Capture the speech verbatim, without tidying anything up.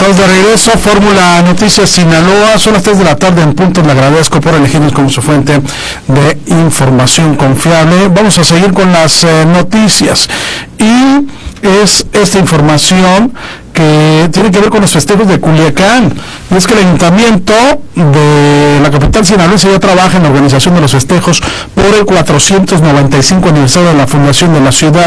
Estamos de regreso, Fórmula Noticias Sinaloa, son las tres de la tarde en punto, le agradezco por elegirnos como su fuente de información confiable. Vamos a seguir con las eh, noticias, y es esta información que tiene que ver con los festejos de Culiacán. Y es que el ayuntamiento de la capital sinaloense ya trabaja en la organización de los festejos por el cuatrocientos noventa y cinco aniversario de la fundación de la ciudad.